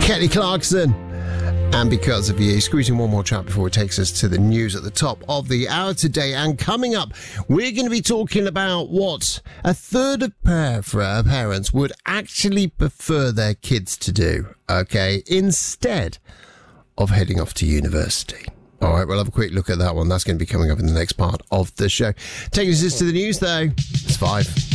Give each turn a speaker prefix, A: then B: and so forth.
A: Kelly Clarkson. And Because of You. Squeezing one more track before it takes us to the news at the top of the hour today. And coming up, we're going to be talking about what a third of parents would actually prefer their kids to do, okay, instead of heading off to university. All right, we'll have a quick look at that one. That's going to be coming up in the next part of the show. Taking us to the news, though. It's 5.